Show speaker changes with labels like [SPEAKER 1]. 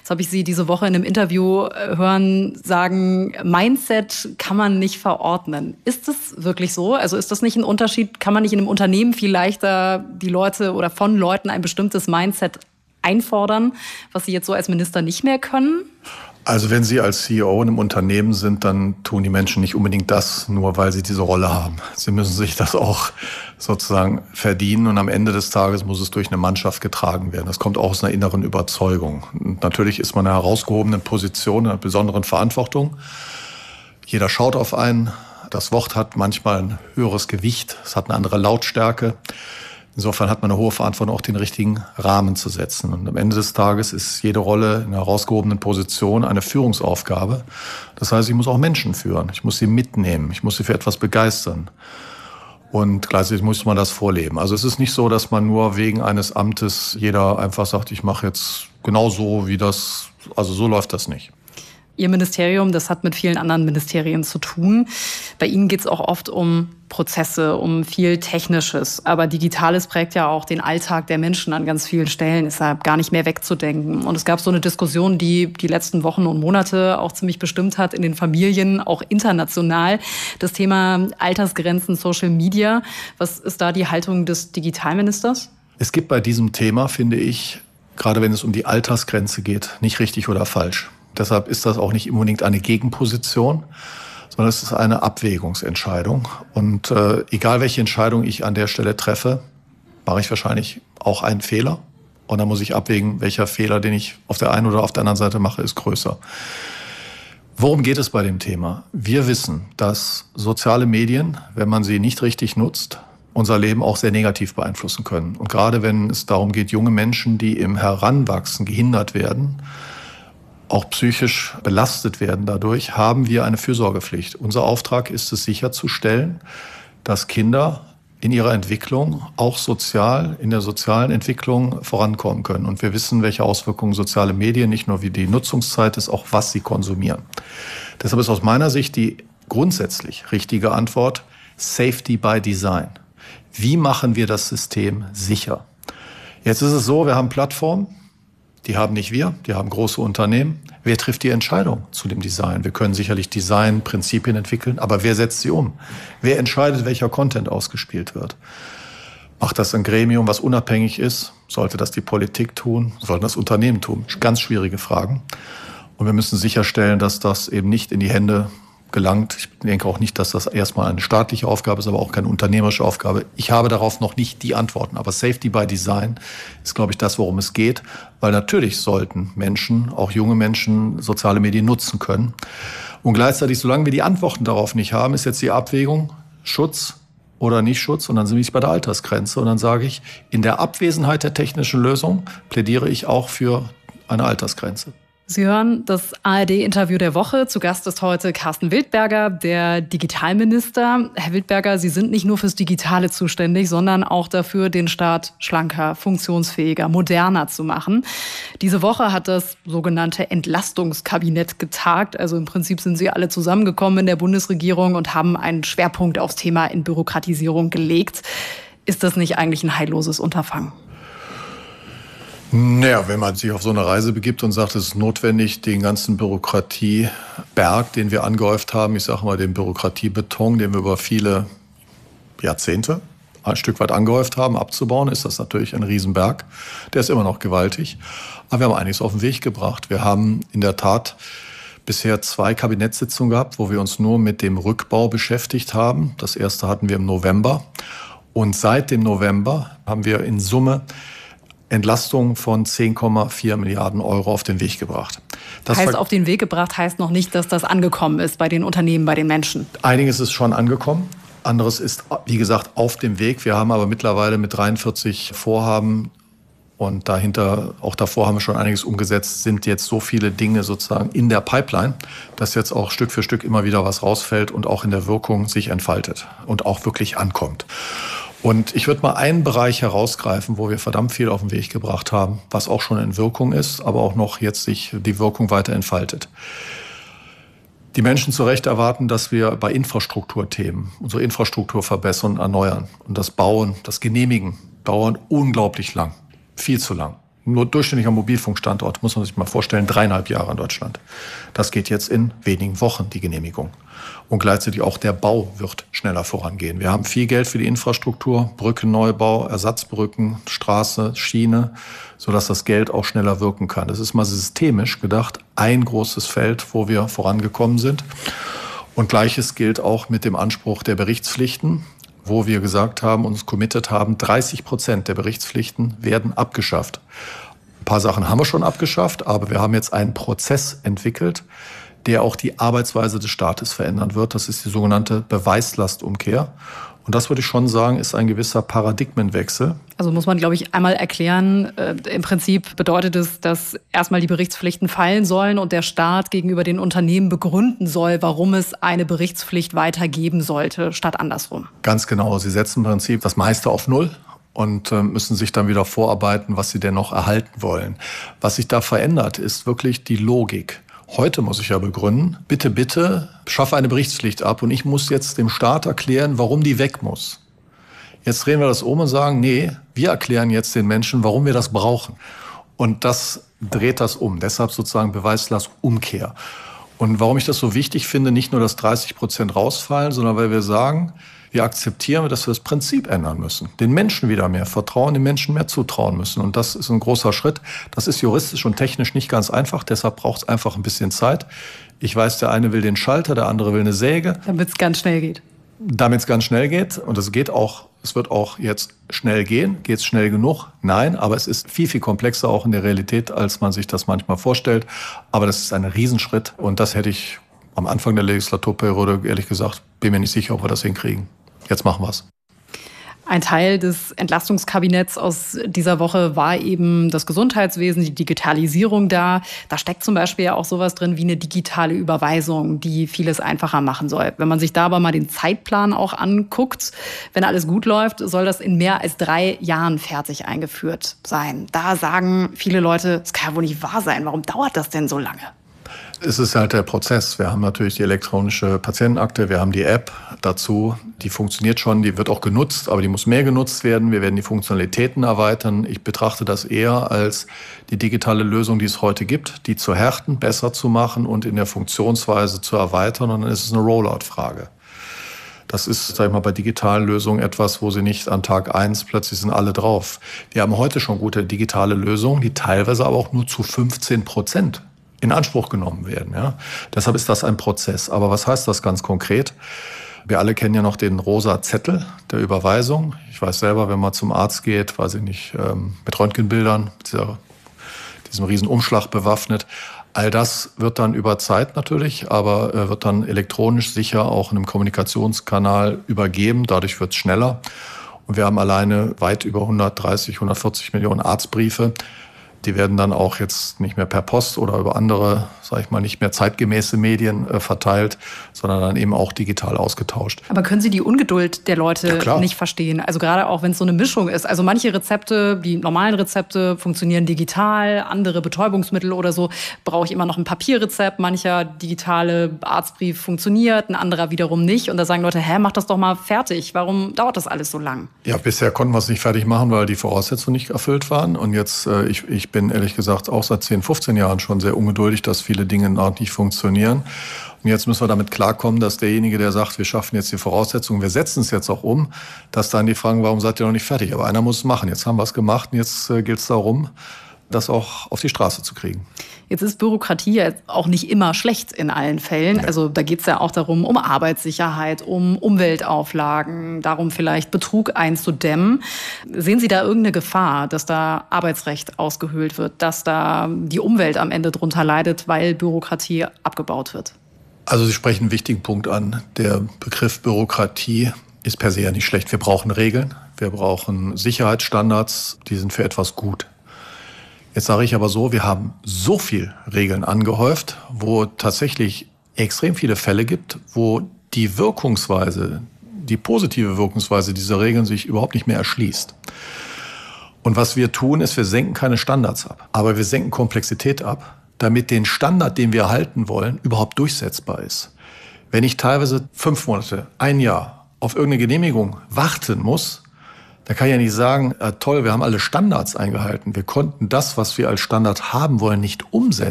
[SPEAKER 1] Jetzt habe ich Sie diese Woche in einem Interview hören sagen, Mindset kann man nicht verordnen. Ist das wirklich so? Also ist das nicht ein Unterschied? Kann man nicht in einem Unternehmen viel leichter die Leute oder von Leuten ein bestimmtes Mindset einfordern, was Sie jetzt so als Minister nicht mehr können?
[SPEAKER 2] Also wenn Sie als CEO in einem Unternehmen sind, dann tun die Menschen nicht unbedingt das, nur weil sie diese Rolle haben. Sie müssen sich das auch sozusagen verdienen und am Ende des Tages muss es durch eine Mannschaft getragen werden. Das kommt auch aus einer inneren Überzeugung. Und natürlich ist man in einer herausgehobenen Position, einer besonderen Verantwortung. Jeder schaut auf einen. Das Wort hat manchmal ein höheres Gewicht, es hat eine andere Lautstärke. Insofern hat man eine hohe Verantwortung, auch den richtigen Rahmen zu setzen. Und am Ende des Tages ist jede Rolle in einer herausgehobenen Position eine Führungsaufgabe. Das heißt, ich muss auch Menschen führen. Ich muss sie mitnehmen. Ich muss sie für etwas begeistern. Und gleichzeitig muss man das vorleben. Also es ist nicht so, dass man nur wegen eines Amtes jeder einfach sagt, ich mache jetzt genau so, wie das, also so läuft das nicht.
[SPEAKER 1] Ihr Ministerium, das hat mit vielen anderen Ministerien zu tun. Bei Ihnen geht es auch oft um Prozesse, um viel Technisches. Aber Digitales prägt ja auch den Alltag der Menschen an ganz vielen Stellen, ist ja gar nicht mehr wegzudenken. Und es gab so eine Diskussion, die die letzten Wochen und Monate auch ziemlich bestimmt hat in den Familien, auch international. Das Thema Altersgrenzen, Social Media. Was ist da die Haltung des Digitalministers?
[SPEAKER 2] Es gibt bei diesem Thema, finde ich, gerade wenn es um die Altersgrenze geht, nicht richtig oder falsch. Deshalb ist das auch nicht unbedingt eine Gegenposition, sondern es ist eine Abwägungsentscheidung. Und egal welche Entscheidung ich an der Stelle treffe, mache ich wahrscheinlich auch einen Fehler. Und dann muss ich abwägen, welcher Fehler, den ich auf der einen oder auf der anderen Seite mache, ist größer. Worum geht es bei dem Thema? Wir wissen, dass soziale Medien, wenn man sie nicht richtig nutzt, unser Leben auch sehr negativ beeinflussen können. Und gerade wenn es darum geht, junge Menschen, die im Heranwachsen gehindert werden, auch psychisch belastet werden dadurch, haben wir eine Fürsorgepflicht. Unser Auftrag ist es, sicherzustellen, dass Kinder in ihrer Entwicklung, auch sozial, in der sozialen Entwicklung vorankommen können. Und wir wissen, welche Auswirkungen soziale Medien, nicht nur wie die Nutzungszeit ist, auch was sie konsumieren. Deshalb ist aus meiner Sicht die grundsätzlich richtige Antwort Safety by Design. Wie machen wir das System sicher? Jetzt ist es so, wir haben Plattformen, die haben nicht wir, die haben große Unternehmen. Wer trifft die Entscheidung zu dem Design? Wir können sicherlich Designprinzipien entwickeln, aber wer setzt sie um? Wer entscheidet, welcher Content ausgespielt wird? Macht das ein Gremium, was unabhängig ist? Sollte das die Politik tun? Sollten das Unternehmen tun? Ganz schwierige Fragen. Und wir müssen sicherstellen, dass das eben nicht in die Hände gelangt. Ich denke auch nicht, dass das erstmal eine staatliche Aufgabe ist, aber auch keine unternehmerische Aufgabe. Ich habe darauf noch nicht die Antworten. Aber Safety by Design ist, glaube ich, das, worum es geht. Weil natürlich sollten Menschen, auch junge Menschen, soziale Medien nutzen können. Und gleichzeitig, solange wir die Antworten darauf nicht haben, ist jetzt die Abwägung Schutz oder nicht Schutz. Und dann sind wir bei der Altersgrenze. Und dann sage ich, in der Abwesenheit der technischen Lösung plädiere ich auch für eine Altersgrenze.
[SPEAKER 1] Sie hören das ARD-Interview der Woche. Zu Gast ist heute Carsten Wildberger, der Digitalminister. Herr Wildberger, Sie sind nicht nur fürs Digitale zuständig, sondern auch dafür, den Staat schlanker, funktionsfähiger, moderner zu machen. Diese Woche hat das sogenannte Entlastungskabinett getagt. Also im Prinzip sind Sie alle zusammengekommen in der Bundesregierung und haben einen Schwerpunkt aufs Thema Entbürokratisierung gelegt. Ist das nicht eigentlich ein heilloses Unterfangen?
[SPEAKER 2] Naja, wenn man sich auf so eine Reise begibt und sagt, es ist notwendig, den ganzen Bürokratieberg, den wir angehäuft haben, ich sage mal den Bürokratiebeton, den wir über viele Jahrzehnte ein Stück weit angehäuft haben, abzubauen, ist das natürlich ein Riesenberg. Der ist immer noch gewaltig. Aber wir haben einiges auf den Weg gebracht. Wir haben in der Tat bisher 2 Kabinettssitzungen gehabt, wo wir uns nur mit dem Rückbau beschäftigt haben. Das erste hatten wir im November. Und seit dem November haben wir in Summe Entlastung von 10,4 Milliarden Euro auf den Weg gebracht.
[SPEAKER 1] Das heißt, auf den Weg gebracht heißt noch nicht, dass das angekommen ist bei den Unternehmen, bei den Menschen.
[SPEAKER 2] Einiges ist schon angekommen. Anderes ist, wie gesagt, auf dem Weg. Wir haben aber mittlerweile mit 43 Vorhaben und dahinter, auch davor haben wir schon einiges umgesetzt, sind jetzt so viele Dinge sozusagen in der Pipeline, dass jetzt auch Stück für Stück immer wieder was rausfällt und auch in der Wirkung sich entfaltet und auch wirklich ankommt. Und ich würde mal einen Bereich herausgreifen, wo wir verdammt viel auf den Weg gebracht haben, was auch schon in Wirkung ist, aber auch noch jetzt sich die Wirkung weiter entfaltet. Die Menschen zu Recht erwarten, dass wir bei Infrastrukturthemen unsere Infrastruktur verbessern und erneuern. Und das Bauen, das Genehmigen dauert unglaublich lang, viel zu lang. Nur durchschnittlicher Mobilfunkstandort, muss man sich mal vorstellen, 3,5 Jahre in Deutschland. Das geht jetzt in wenigen Wochen, die Genehmigung. Und gleichzeitig auch der Bau wird schneller vorangehen. Wir haben viel Geld für die Infrastruktur, Brückenneubau, Ersatzbrücken, Straße, Schiene, sodass das Geld auch schneller wirken kann. Das ist mal systemisch gedacht ein großes Feld, wo wir vorangekommen sind. Und Gleiches gilt auch mit dem Anspruch der Berichtspflichten, wo wir gesagt haben, uns committed haben, 30% der Berichtspflichten werden abgeschafft. Ein paar Sachen haben wir schon abgeschafft, aber wir haben jetzt einen Prozess entwickelt, der auch die Arbeitsweise des Staates verändern wird. Das ist die sogenannte Beweislastumkehr. Und das würde ich schon sagen, ist ein gewisser Paradigmenwechsel.
[SPEAKER 1] Also muss man, glaube ich, einmal erklären, im Prinzip bedeutet es, dass erstmal die Berichtspflichten fallen sollen und der Staat gegenüber den Unternehmen begründen soll, warum es eine Berichtspflicht weitergeben sollte, statt andersrum.
[SPEAKER 2] Ganz genau. Sie setzen im Prinzip das meiste auf Null und müssen sich dann wieder vorarbeiten, was sie denn noch erhalten wollen. Was sich da verändert, ist wirklich die Logik. Heute muss ich ja begründen, bitte, schaffe eine Berichtspflicht ab und ich muss jetzt dem Staat erklären, warum die weg muss. Jetzt drehen wir das um und sagen, nee, wir erklären jetzt den Menschen, warum wir das brauchen. Und das dreht das um. Deshalb sozusagen Beweislastumkehr. Und warum ich das so wichtig finde, nicht nur, dass 30% rausfallen, sondern weil wir sagen, wir akzeptieren, dass wir das Prinzip ändern müssen. Den Menschen wieder mehr vertrauen, den Menschen mehr zutrauen müssen. Und das ist ein großer Schritt. Das ist juristisch und technisch nicht ganz einfach. Deshalb braucht es einfach ein bisschen Zeit. Ich weiß, der eine will den Schalter, der andere will eine Säge.
[SPEAKER 1] Damit es ganz schnell geht.
[SPEAKER 2] Damit es ganz schnell geht. Und es geht auch, es wird auch jetzt schnell gehen. Geht es schnell genug? Nein, aber es ist viel, viel komplexer auch in der Realität, als man sich das manchmal vorstellt. Aber das ist ein Riesenschritt. Und das hätte ich am Anfang der Legislaturperiode, ehrlich gesagt, bin mir nicht sicher, ob wir das hinkriegen. Jetzt machen wir es.
[SPEAKER 1] Ein Teil des Entlastungskabinetts aus dieser Woche war eben das Gesundheitswesen, die Digitalisierung da. Da steckt zum Beispiel ja auch sowas drin wie eine digitale Überweisung, die vieles einfacher machen soll. Wenn man sich da aber mal den Zeitplan auch anguckt, wenn alles gut läuft, soll das in mehr als 3 Jahren fertig eingeführt sein. Da sagen viele Leute, das kann ja wohl nicht wahr sein. Warum dauert das denn so lange?
[SPEAKER 2] Es ist halt der Prozess. Wir haben natürlich die elektronische Patientenakte, wir haben die App dazu. Die funktioniert schon, die wird auch genutzt, aber die muss mehr genutzt werden. Wir werden die Funktionalitäten erweitern. Ich betrachte das eher als die digitale Lösung, die es heute gibt, die zu härten, besser zu machen und in der Funktionsweise zu erweitern. Und dann ist es eine Rollout-Frage. Das ist, sag ich mal, bei digitalen Lösungen etwas, wo sie nicht an Tag 1 plötzlich sind alle drauf. Wir haben heute schon gute digitale Lösungen, die teilweise aber auch nur zu 15% in Anspruch genommen werden. Ja. Deshalb ist das ein Prozess. Aber was heißt das ganz konkret? Wir alle kennen ja noch den rosa Zettel der Überweisung. Ich weiß selber, wenn man zum Arzt geht, weiß ich nicht, mit Röntgenbildern, diesem riesen Umschlag bewaffnet. All das wird dann über Zeit natürlich, aber wird dann elektronisch sicher auch in einem Kommunikationskanal übergeben. Dadurch wird es schneller. Und wir haben alleine weit über 130, 140 Millionen Arztbriefe. Die werden dann auch jetzt nicht mehr per Post oder über andere, sage ich mal, nicht mehr zeitgemäße Medien verteilt, sondern dann eben auch digital ausgetauscht.
[SPEAKER 1] Aber können Sie die Ungeduld der Leute nicht verstehen? Also gerade auch, wenn es so eine Mischung ist. Also manche Rezepte, die normalen Rezepte funktionieren digital, andere Betäubungsmittel oder so, brauche ich immer noch ein Papierrezept. Mancher digitale Arztbrief funktioniert, ein anderer wiederum nicht. Und da sagen Leute, mach das doch mal fertig. Warum dauert das alles so lang? Ja,
[SPEAKER 2] bisher konnten wir es nicht fertig machen, weil die Voraussetzungen nicht erfüllt waren. Und jetzt, ich bin ehrlich gesagt auch seit 10, 15 Jahren schon sehr ungeduldig, dass viele Dinge noch nicht funktionieren. Und jetzt müssen wir damit klarkommen, dass derjenige, der sagt, wir schaffen jetzt die Voraussetzungen, wir setzen es jetzt auch um, dass dann die fragen, warum seid ihr noch nicht fertig? Aber einer muss es machen. Jetzt haben wir es gemacht und jetzt gilt es darum, das auch auf die Straße zu kriegen.
[SPEAKER 1] Jetzt ist Bürokratie ja auch nicht immer schlecht in allen Fällen. Ja. Also da geht es ja auch darum, um Arbeitssicherheit, um Umweltauflagen, darum vielleicht Betrug einzudämmen. Sehen Sie da irgendeine Gefahr, dass da Arbeitsrecht ausgehöhlt wird, dass da die Umwelt am Ende drunter leidet, weil Bürokratie abgebaut wird?
[SPEAKER 2] Also Sie sprechen einen wichtigen Punkt an. Der Begriff Bürokratie ist per se ja nicht schlecht. Wir brauchen Regeln, wir brauchen Sicherheitsstandards, die sind für etwas gut. Jetzt sage ich aber so, wir haben so viel Regeln angehäuft, wo tatsächlich extrem viele Fälle gibt, wo die Wirkungsweise, die positive Wirkungsweise dieser Regeln sich überhaupt nicht mehr erschließt. Und was wir tun, ist, wir senken keine Standards ab, aber wir senken Komplexität ab, damit den Standard, den wir halten wollen, überhaupt durchsetzbar ist. Wenn ich teilweise 5 Monate, 1 Jahr auf irgendeine Genehmigung warten muss, Da kann ich ja nicht sagen, toll, wir haben alle Standards eingehalten. Wir konnten das, was wir als Standard haben wollen, nicht umsetzen.